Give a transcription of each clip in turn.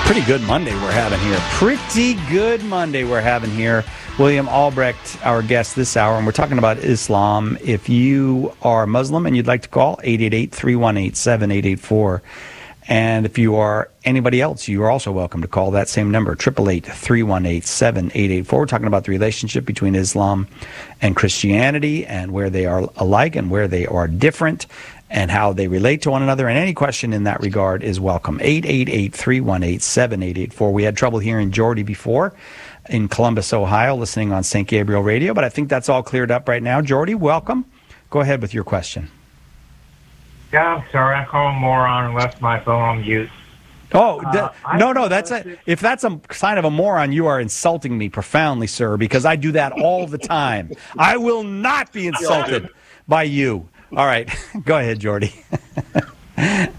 Pretty good Monday we're having here. Pretty good Monday we're having here. William Albrecht, our guest this hour, and we're talking about Islam. If you are Muslim and you'd like to call, 888-318-7884. And if you are anybody else, you are also welcome to call that same number, 888-318-7884. We're talking about the relationship between Islam and Christianity and where they are alike and where they are different and how they relate to one another. And any question in that regard is welcome. 888-318-7884. We had trouble hearing Jordy before in Columbus, Ohio, listening on St. Gabriel Radio, but I think that's all cleared up right now. Jordy, welcome. Go ahead with your question. Yeah, I'm sorry. I called a moron and left my phone on mute. Oh, no, if that's a sign of a moron, you are insulting me profoundly, sir, because I do that all the time. I will not be insulted by you. All right, go ahead, Jordy. Is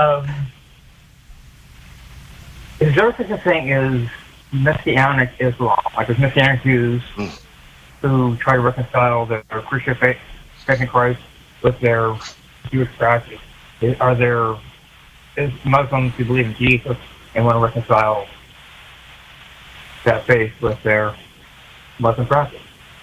there such a thing as Messianic Islam? Like there's Messianic Jews who try to reconcile their Christian faith in Christ with their Jewish practice. Are there Muslims who believe in Jesus and want to reconcile that faith with their Muslim practice?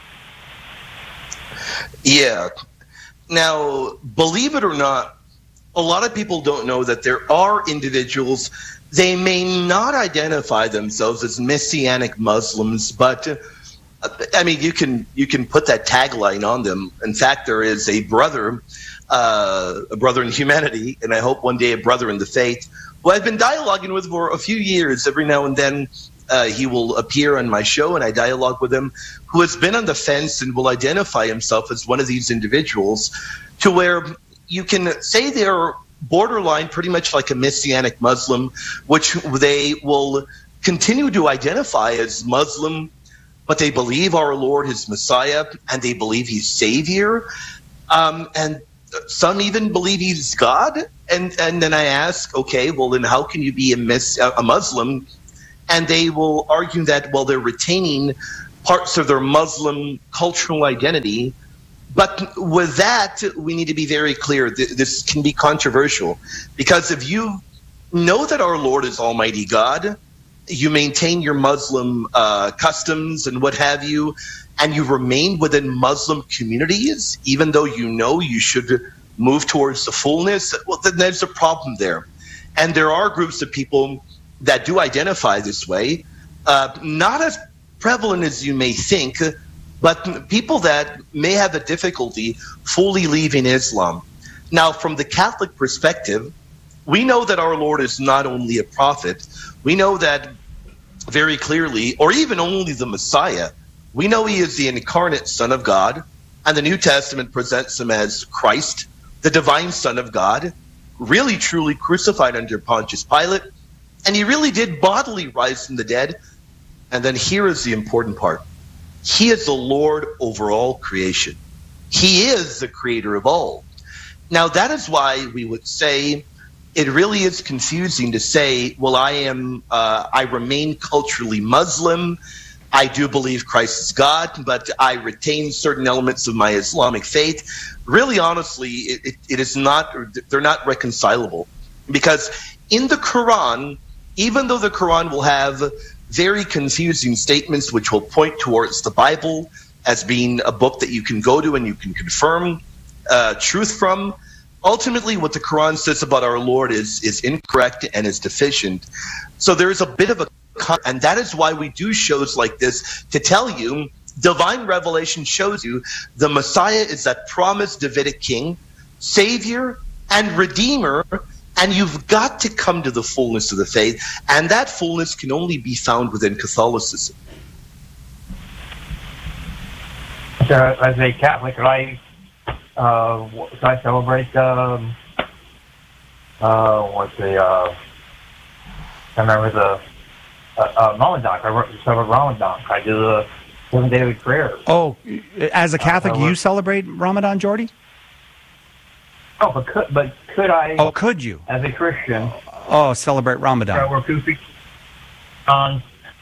Yeah. Now, believe it or not, a lot of people don't know that there are individuals, they may not identify themselves as Messianic Muslims, but I mean, you can put that tagline on them. In fact, there is a brother in humanity, and I hope one day a brother in the faith, who I've been dialoguing with for a few years. Every now and then he will appear on my show, and I dialogue with him, who has been on the fence and will identify himself as one of these individuals, to where you can say they're borderline pretty much like a Messianic Muslim, which they will continue to identify as Muslim, but they believe our Lord is Messiah, and they believe he's Savior, and some even believe he's God. And then I ask, okay, well, then how can you be a Muslim? And they will argue that, well, they're retaining parts of their Muslim cultural identity. But with that, we need to be very clear. This can be controversial, because if you know that our Lord is Almighty God, you maintain your Muslim customs and what have you, and you remain within Muslim communities, even though you know you should move towards the fullness, well, then there's a problem there. And there are groups of people that do identify this way, not as prevalent as you may think, but people that may have a difficulty fully leaving Islam. Now, from the Catholic perspective, we know that our Lord is not only a prophet, we know that very clearly, or even only the Messiah. We know he is the incarnate Son of God, and the New Testament presents him as Christ, the divine Son of God, really truly crucified under Pontius Pilate, and he really did bodily rise from the dead. And then here is the important part. He is the Lord over all creation. He is the creator of all. Now, that is why we would say it really is confusing to say, well, I remain culturally Muslim. I do believe Christ is God, but I retain certain elements of my Islamic faith. Really, honestly, it is not, they're not reconcilable. Because in the Quran, even though the Quran will have very confusing statements which will point towards the Bible as being a book that you can go to and you can confirm truth from, ultimately what the Quran says about our Lord is incorrect and is deficient. So there is a bit of a, and that is why we do shows like this, to tell you divine revelation shows you the Messiah is that promised Davidic king, savior, and redeemer, and you've got to come to the fullness of the faith, and that fullness can only be found within Catholicism. So, as a Catholic, I celebrate I remember the Ramadan. I celebrate Ramadan. I do the 7 daily prayers. Oh, as a Catholic, you celebrate Ramadan, Jordy? Oh, but could I? Oh, could you? As a Christian. Oh, celebrate Ramadan. We're Kufi.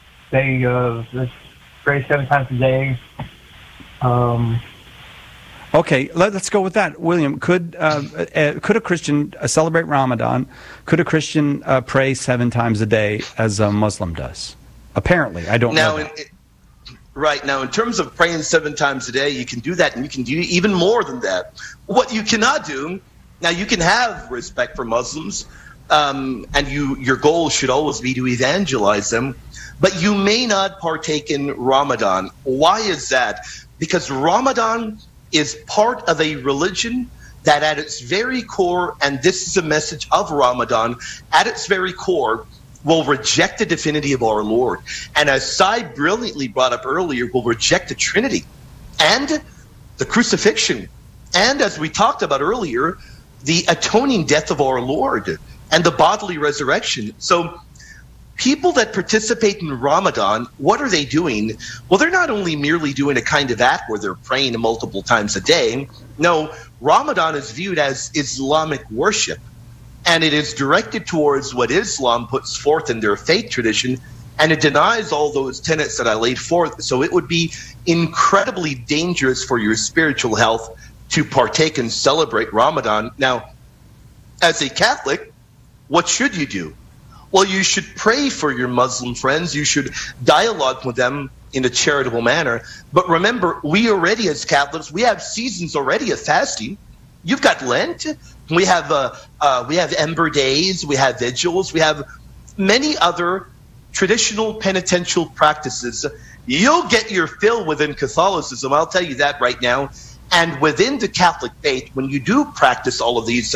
They pray 7 times a day. Okay, let's go with that. William, could a Christian celebrate Ramadan? Could a Christian pray 7 times a day as a Muslim does? Apparently, I don't know that. Right. Now, in terms of praying 7 times a day, you can do that, and you can do even more than that. What you cannot do, now you can have respect for Muslims, and your goal should always be to evangelize them, but you may not partake in Ramadan. Why is that? Because Ramadan is part of a religion that at its very core, and this is a message of Ramadan, at its very core, will reject the divinity of our Lord. And as Sai brilliantly brought up earlier, will reject the Trinity and the crucifixion. And as we talked about earlier, the atoning death of our Lord and the bodily resurrection. So people that participate in Ramadan, what are they doing? Well, they're not only merely doing a kind of act where they're praying multiple times a day. No, Ramadan is viewed as Islamic worship. And it is directed towards what Islam puts forth in their faith tradition, and it denies all those tenets that I laid forth. So it would be incredibly dangerous for your spiritual health to partake and celebrate Ramadan. Now, as a Catholic, what should you do? Well, you should pray for your Muslim friends. You should dialogue with them in a charitable manner. But remember, we already, as Catholics, we have seasons already of fasting. You've got Lent. We have Ember Days. We have vigils. We have many other traditional penitential practices. You'll get your fill within Catholicism. I'll tell you that right now. And within the Catholic faith, when you do practice all of these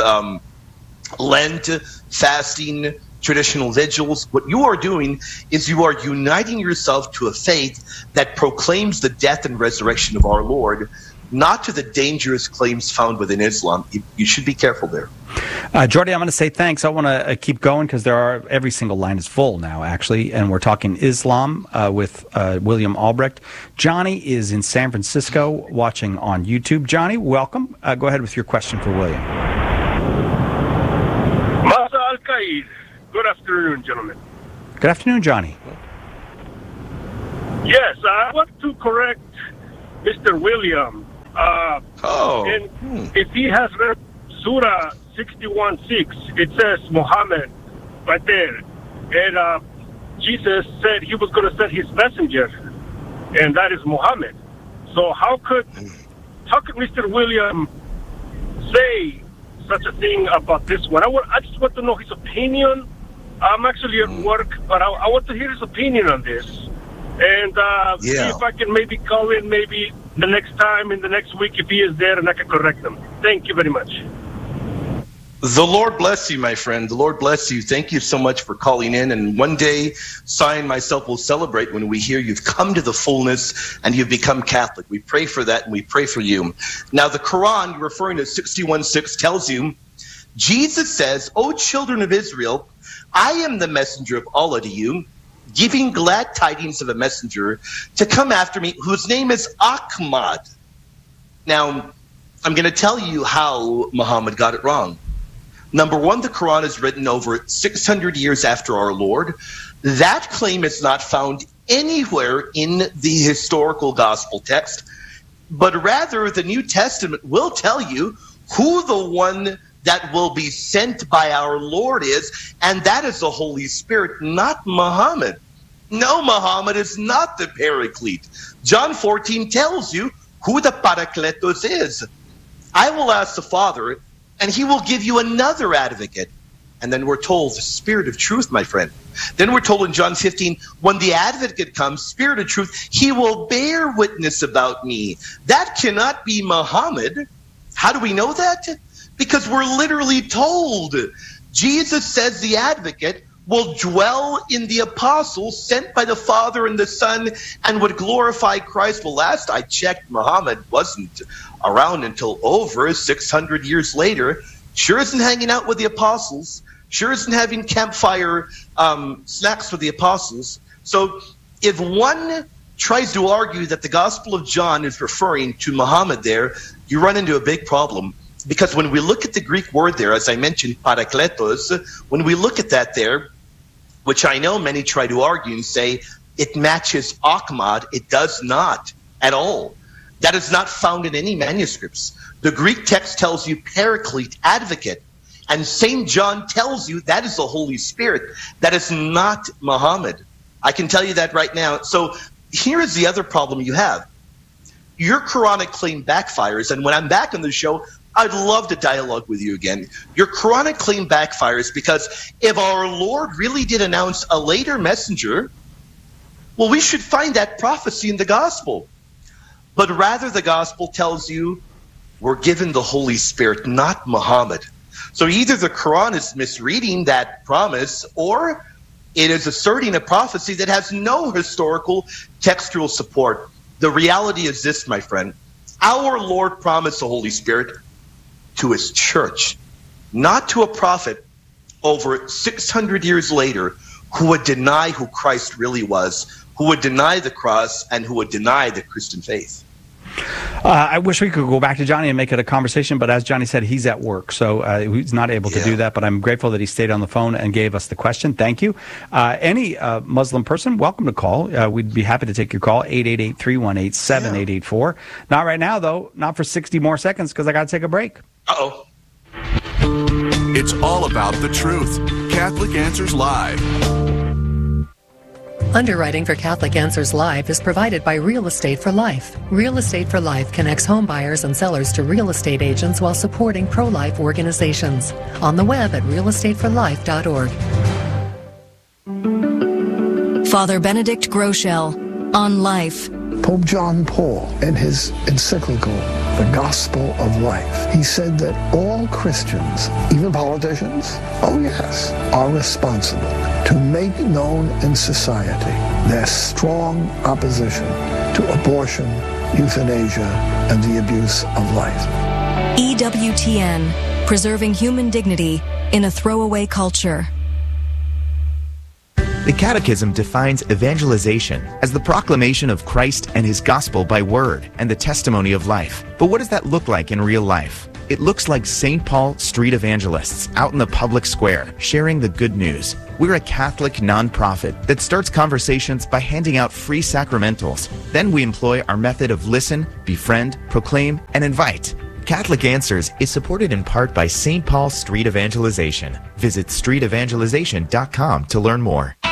Lent, fasting, traditional vigils, what you are doing is you are uniting yourself to a faith that proclaims the death and resurrection of our Lord, not to the dangerous claims found within Islam. You should be careful there. Jordi, I'm going to say thanks. I want to keep going because every single line is full now, actually, and we're talking Islam with William Albrecht. Johnny is in San Francisco watching on YouTube. Johnny, welcome. Go ahead with your question for William. Masa Al-Qaid. Good afternoon, gentlemen. Good afternoon, Johnny. Yes, I want to correct Mr. William. If he has read Surah 61:6, it says Muhammad right there. And Jesus said he was going to send his messenger, and that is Muhammad. So how could Mr. William say such a thing about this one? I just want to know his opinion. I'm actually at work, but I want to hear his opinion on this. And see if I can maybe call in maybe the next time in the next week if he is there and I can correct him. Thank you very much. The Lord bless you, my friend. The Lord bless you. Thank you so much for calling in. And one day, Sai and myself will celebrate when we hear you've come to the fullness and you've become Catholic. We pray for that and we pray for you. Now, the Quran, referring to 61:6, tells you, Jesus says, O children of Israel, I am the messenger of Allah to you, giving glad tidings of a messenger to come after me, whose name is Ahmad. Now, I'm going to tell you how Muhammad got it wrong. Number one, the Quran is written over 600 years after our Lord. That claim is not found anywhere in the historical gospel text, but rather the New Testament will tell you who the one that will be sent by our Lord is, and that is the Holy Spirit, not Muhammad. No, Muhammad is not the Paraclete. John 14 tells you who the Parakletos is. I will ask the Father, and he will give you another advocate. And then we're told, the Spirit of truth, my friend. Then we're told in John 15, when the advocate comes, Spirit of truth, he will bear witness about me. That cannot be Muhammad. How do we know that? Because we're literally told. Jesus says the advocate will dwell in the apostles sent by the Father and the Son and would glorify Christ. Well, last I checked, Muhammad wasn't around until over 600 years later. Sure isn't hanging out with the apostles. Sure isn't having campfire snacks with the apostles. So if one tries to argue that the Gospel of John is referring to Muhammad there, you run into a big problem. Because when we look at the Greek word there, as I mentioned, parakletos, when we look at that there, which I know many try to argue and say it matches Ahmad, it does not at all. That is not found in any manuscripts. The Greek text tells you paraclete, advocate, and St. John tells you that is the Holy Spirit. That is not Muhammad. I can tell you that right now. So here is the other problem you have. Your Quranic claim backfires, and when I'm back on the show, I'd love to dialogue with you again. Your Quranic claim backfires because if our Lord really did announce a later messenger, well, we should find that prophecy in the gospel. But rather the gospel tells you we're given the Holy Spirit, not Muhammad. So either the Quran is misreading that promise, or it is asserting a prophecy that has no historical textual support. The reality is this, my friend. Our Lord promised the Holy Spirit to his church, not to a prophet over 600 years later who would deny who Christ really was, who would deny the cross, and who would deny the Christian faith. I wish we could go back to Johnny and make it a conversation, but as Johnny said, he's at work, so he's not able to do that, but I'm grateful that he stayed on the phone and gave us the question. Thank you. Any Muslim person, welcome to call. We'd be happy to take your call, 888-318-7884. Not right now, though, not for 60 more seconds, because I got to take a break. Uh-oh. It's all about the truth. Catholic Answers Live. Underwriting for Catholic Answers Live is provided by Real Estate for Life. Real Estate for Life connects home buyers and sellers to real estate agents while supporting pro-life organizations. On the web at realestateforlife.org. Father Benedict Groeschel on life. Pope John Paul, in his encyclical, The Gospel of Life, he said that all Christians, even politicians, oh yes, are responsible to make known in society their strong opposition to abortion, euthanasia, and the abuse of life. EWTN, preserving human dignity in a throwaway culture. The Catechism defines evangelization as the proclamation of Christ and his gospel by word and the testimony of life. But what does that look like in real life? It looks like St. Paul Street Evangelists out in the public square sharing the good news. We're a Catholic nonprofit that starts conversations by handing out free sacramentals. Then we employ our method of listen, befriend, proclaim, and invite. Catholic Answers is supported in part by St. Paul Street Evangelization. Visit streetevangelization.com to learn more.